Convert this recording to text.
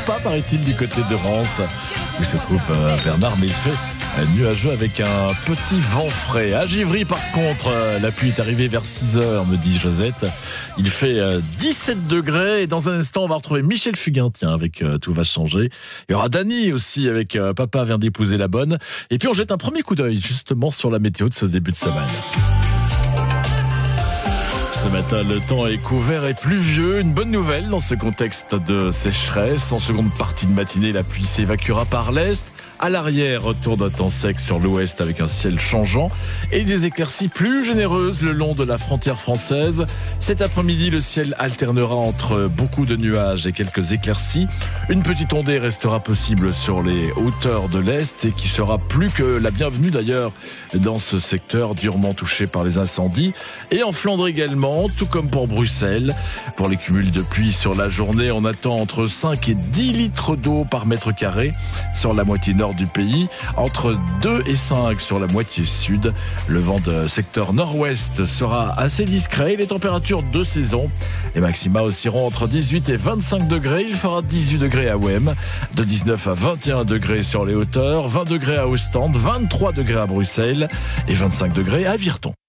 pas, paraît-il, du côté de Reims où se trouve Bernard, mais il fait nuageux avec un petit vent frais. À Givry, par contre, la pluie est arrivée vers 6h, me dit Josette. Il fait 17 degrés et dans un instant, on va retrouver Michel Fugain, tiens, avec Tout va changer. Il y aura Dany aussi avec Papa vient d'épouser la bonne. Et puis on jette un premier coup d'œil justement sur la météo de ce début de semaine. Ce matin, le temps est couvert et pluvieux. Une bonne nouvelle dans ce contexte de sécheresse. En seconde partie de matinée, la pluie s'évacuera par l'est. À l'arrière, retour d'un temps sec sur l'ouest avec un ciel changeant et des éclaircies plus généreuses le long de la frontière française. Cet après-midi, le ciel alternera entre beaucoup de nuages et quelques éclaircies. Une petite ondée restera possible sur les hauteurs de l'est et qui sera plus que la bienvenue d'ailleurs dans ce secteur durement touché par les incendies. Et en Flandre également, tout comme pour Bruxelles. Pour les cumuls de pluie sur la journée, on attend entre 5 et 10 litres d'eau par mètre carré sur la moitié nord du pays, entre 2 et 5 sur la moitié sud. Le vent de secteur nord-ouest sera assez discret. Les températures de saison, les maxima oscilleront entre 18 et 25 degrés. Il fera 18 degrés à Wem, de 19 à 21 degrés sur les hauteurs, 20 degrés à Ostende, 23 degrés à Bruxelles et 25 degrés à Virton.